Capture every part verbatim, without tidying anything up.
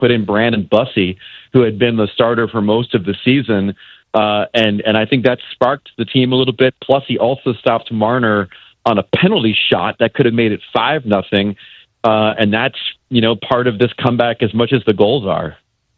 put in Brandon Bussey, who had been the starter for most of the season. Uh, and, and I think that sparked the team a little bit. Plus, he also stopped Marner on a penalty shot that could have made it five nothing. Uh, and that's, you know, part of this comeback as much as the goals are.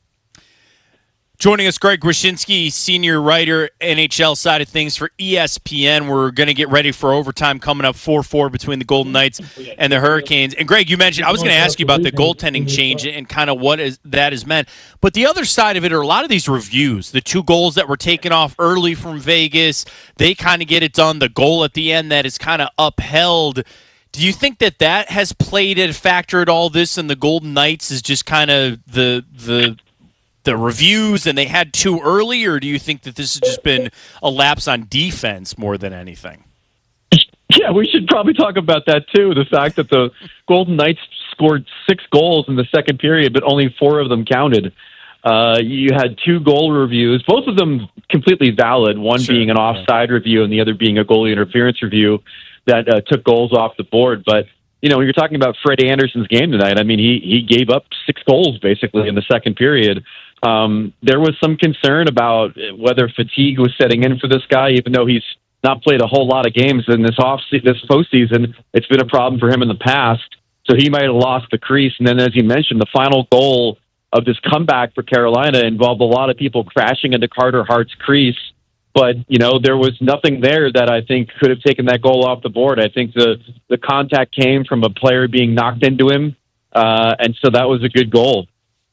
Joining us, Greg Wyshynski, senior writer, N H L side of things for E S P N. We're going to get ready for overtime coming up four four between the Golden Knights and the Hurricanes. And, Greg, you mentioned, I was going to ask you about the goaltending change and kind of what is, that has meant. But the other side of it are a lot of these reviews. The two goals that were taken off early from Vegas, they kind of get it done. The goal at the end that is kind of upheld. Do you think that that has played a factor at all, this, and the Golden Knights is just kind of the the – the reviews and they had too early, or do you think that this has just been a lapse on defense more than anything? Yeah, we should probably talk about that too. The fact that the Golden Knights scored six goals in the second period, but only four of them counted. Uh, you had two goal reviews, both of them completely valid, one sure, being an offside yeah. review and the other being a goalie interference review that uh, took goals off the board. But you know, when you're talking about Freddie Anderson's game tonight, I mean, he he gave up six goals basically in the second period. Um, there was some concern about whether fatigue was setting in for this guy, even though he's not played a whole lot of games in this off this postseason. It's been a problem for him in the past, so he might have lost the crease. And then, as you mentioned, the final goal of this comeback for Carolina involved a lot of people crashing into Carter Hart's crease. But, you know, there was nothing there that I think could have taken that goal off the board. I think the, the contact came from a player being knocked into him, uh, and so that was a good goal.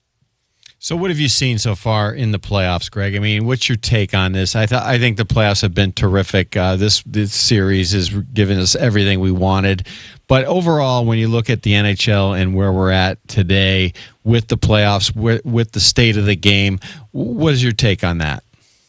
So what have you seen so far in the playoffs, Greg? I mean, what's your take on this? I th- I think the playoffs have been terrific. Uh, this this series has given us everything we wanted. But overall, when you look at the N H L and where we're at today with the playoffs, with, with the state of the game, what is your take on that?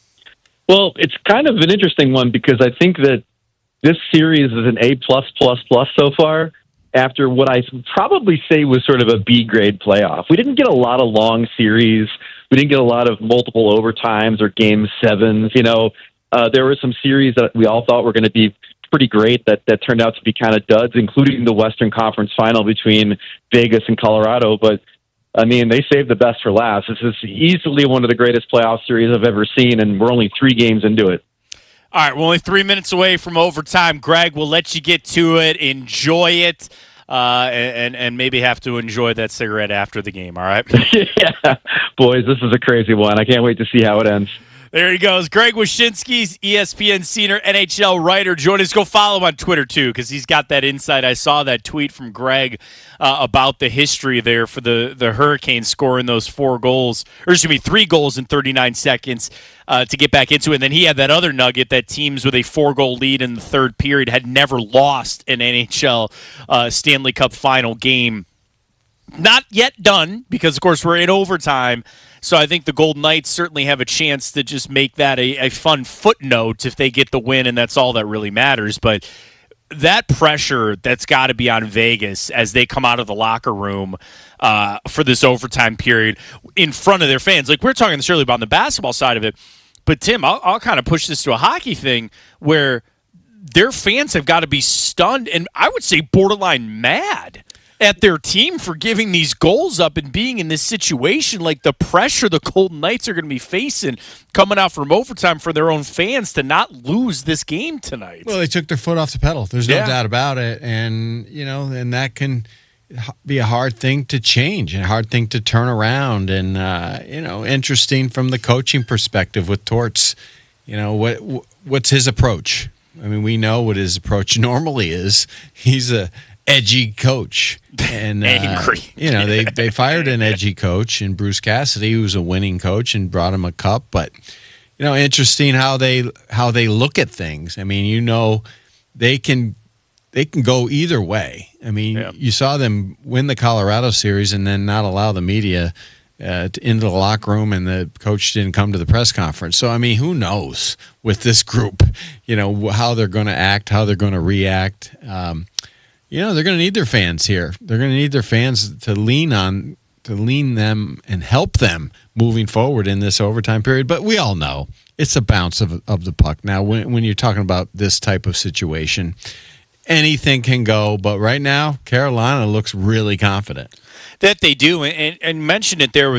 Well, it's kind of an interesting one because I think that this series is an A plus plus plus so far, after what I probably say was sort of a B-grade playoff. We didn't get a lot of long series. We didn't get a lot of multiple overtimes or game sevens. You know, uh, there were some series that we all thought were going to be pretty great that, that turned out to be kind of duds, including the Western Conference final between Vegas and Colorado. But, I mean, they saved the best for last. This is easily one of the greatest playoff series I've ever seen, and we're only three games into it. All right, we're only three minutes away from overtime. Greg, we'll let you get to it. Enjoy it, uh, and and maybe have to enjoy that cigarette after the game, all right? Yeah, boys, this is a crazy one. I can't wait to see how it ends. There he goes. Greg Wyshynski, E S P N senior N H L writer. Join us. Go follow him on Twitter, too, because he's got that insight. I saw that tweet from Greg uh, about the history there for the, the Hurricanes scoring those four goals, or excuse me, three goals in thirty-nine seconds uh, to get back into it. And then he had that other nugget that teams with a four-goal lead in the third period had never lost an N H L uh, Stanley Cup final game. Not yet done, because, of course, we're in overtime. So I think the Golden Knights certainly have a chance to just make that a, a fun footnote if they get the win, and that's all that really matters. But that pressure that's got to be on Vegas as they come out of the locker room uh, for this overtime period in front of their fans. Like, we're talking this earlier about the basketball side of it, but, Tim, I'll, I'll kind of push this to a hockey thing where their fans have got to be stunned and I would say borderline mad at their team for giving these goals up and being in this situation. Like, the pressure the Golden Knights are going to be facing coming out from overtime for their own fans to not lose this game tonight. Well, they took their foot off the pedal. There's no yeah. doubt about it. And, you know, and that can be a hard thing to change and a hard thing to turn around. And, uh, you know, interesting from the coaching perspective with Torts. You know, what what's his approach? I mean, we know what his approach normally is. He's a edgy coach, and uh, you know they they fired an edgy coach in Bruce Cassidy, who was a winning coach, and brought him a cup. But you know, interesting how they how they look at things. I mean, you know, they can they can go either way. I mean, yeah. you saw them win the Colorado series and then not allow the media uh, to, into the locker room, and the coach didn't come to the press conference. So I mean, who knows with this group? You know how they're going to act, how they're going to react. Um, You know, they're going to need their fans here. They're going to need their fans to lean on, to lean them and help them moving forward in this overtime period. But we all know it's a bounce of of the puck. Now, when, when you're talking about this type of situation, anything can go. But right now, Carolina looks really confident. That they do, and, and mentioned it there with